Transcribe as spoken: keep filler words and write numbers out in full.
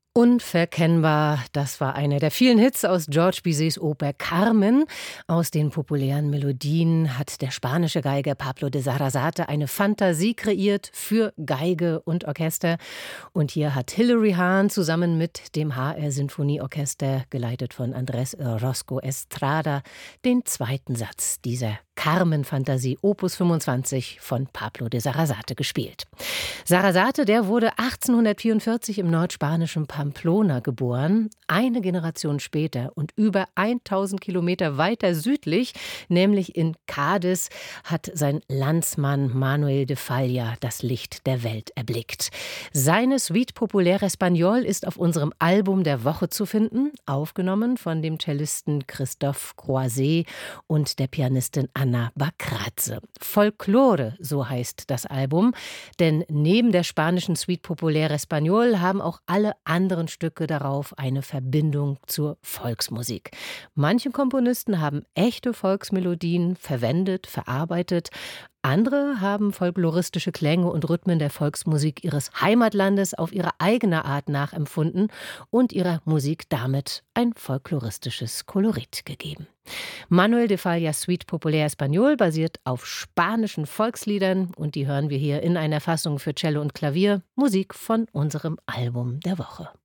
Unverkennbar, das war einer der vielen Hits aus George Bizets Oper Carmen. Aus den populären Melodien hat der spanische Geiger Pablo de Sarasate eine Fantasie kreiert für Geige und Orchester. Und hier hat Hilary Hahn zusammen mit dem H R-Sinfonieorchester, geleitet von Andrés Orozco Estrada, den zweiten Satz dieser Carmen-Fantasie Opus fünfundzwanzig von Pablo de Sarasate gespielt. Sarasate, der wurde achtzehnhundertvierundvierzig im nordspanischen Pamplona geboren. Eine Generation später und über tausend Kilometer weiter südlich, nämlich in Cádiz, hat sein Landsmann Manuel de Falla das Licht der Welt erblickt. Seine Suite Populaire Espagnole ist auf unserem Album der Woche zu finden, aufgenommen von dem Cellisten Christophe Croiset und der Pianistin Ana Bacraze. Folklore, so heißt das Album, denn neben der spanischen Suite Populaire Espagnole haben auch alle anderen Stücke darauf eine Verbindung zur Volksmusik. Manche Komponisten haben echte Volksmelodien verwendet, verarbeitet. Andere haben folkloristische Klänge und Rhythmen der Volksmusik ihres Heimatlandes auf ihre eigene Art nachempfunden und ihrer Musik damit ein folkloristisches Kolorit gegeben. Manuel de Fallas Suite Populaire Espagnole basiert auf spanischen Volksliedern und die hören wir hier in einer Fassung für Cello und Klavier, Musik von unserem Album der Woche.